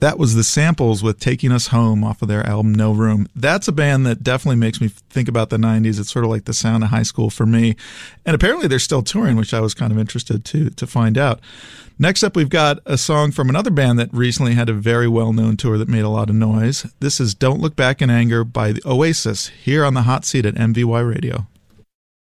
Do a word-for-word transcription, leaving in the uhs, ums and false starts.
That was The Samples with Taking Us Home off of their album No Room. That's a band that definitely makes me think about the nineties. It's sort of like the sound of high school for me. And apparently they're still touring, which I was kind of interested to to find out. Next up, we've got a song from another band that recently had a very well-known tour that made a lot of noise. This is Don't Look Back in Anger by the Oasis, here on the Hot Seat at M V Y Radio.